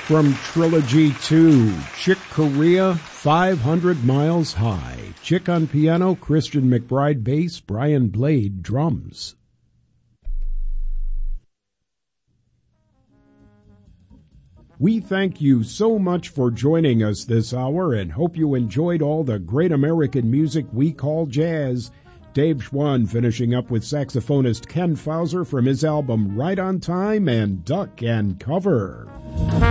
From Trilogy 2, Chick Corea, 500 Miles High. Chick on piano, Christian McBride bass, Brian Blade drums. We thank you so much for joining us this hour and hope you enjoyed all the great American music we call jazz. Dave Schwann finishing up with saxophonist Ken Fauser from his album Right on Time and Duck and Cover.